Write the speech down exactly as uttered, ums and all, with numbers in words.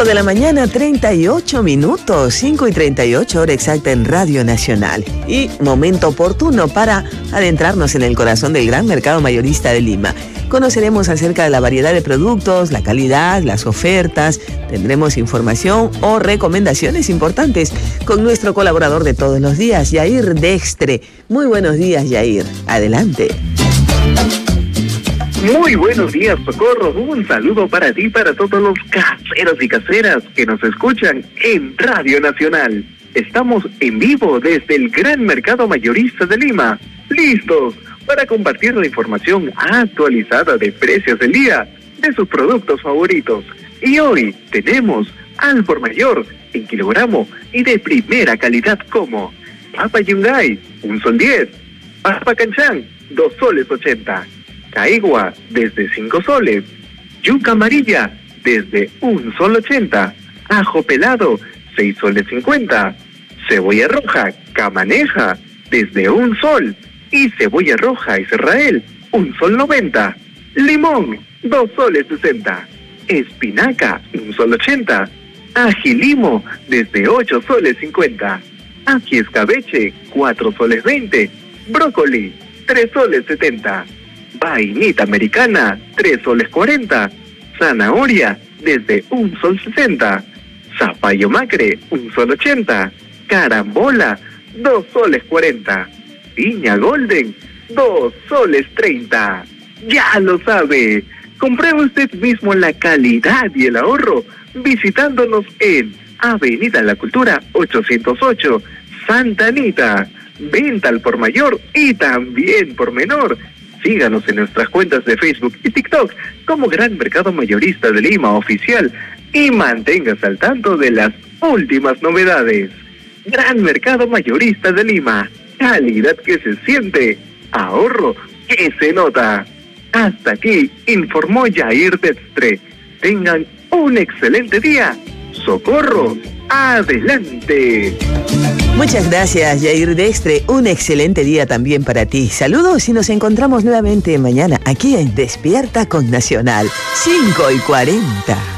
cinco de la mañana, treinta y ocho minutos, cinco y treinta y ocho, hora exacta en Radio Nacional. Y momento oportuno para adentrarnos en el corazón del gran mercado mayorista de Lima. Conoceremos acerca de la variedad de productos, la calidad, las ofertas. Tendremos información o recomendaciones importantes con nuestro colaborador de todos los días, Yair Dextre. Muy buenos días, Yair. Adelante. Muy buenos días, Socorro. Un saludo para ti y para todos los caseros y caseras que nos escuchan en Radio Nacional. Estamos en vivo desde el Gran Mercado Mayorista de Lima, listos para compartir la información actualizada de precios del día de sus productos favoritos. Y hoy tenemos al por mayor en kilogramo y de primera calidad como papa yungay, un sol diez, papa canchán, dos soles ochenta, caigua desde cinco soles, yuca amarilla desde un sol ochenta, ajo pelado seis soles cincuenta, cebolla roja camaneja desde un sol y cebolla roja Israel un sol noventa, limón dos soles sesenta, espinaca un sol ochenta, ají limo desde ocho soles cincuenta, ají escabeche cuatro soles veinte, brócoli tres soles setenta, vainita americana tres soles cuarenta, zanahoria desde un sol sesenta, zapallo macre un sol ochenta, carambola dos soles cuarenta, piña golden dos soles treinta. Ya lo sabe, compruebe usted mismo la calidad y el ahorro visitándonos en Avenida La Cultura ochocientos ocho, Santa Anita. Venta al por mayor y también por menor. Síganos en nuestras cuentas de Facebook y TikTok como Gran Mercado Mayorista de Lima Oficial y manténgase al tanto de las últimas novedades. Gran Mercado Mayorista de Lima, calidad que se siente, ahorro que se nota. Hasta aquí informó Yair Dextre. Tengan un excelente día. Socorro, adelante. Muchas gracias, Yair Dextre. Un excelente día también para ti. Saludos y nos encontramos nuevamente mañana aquí en Despierta con Nacional, cinco y cuarenta.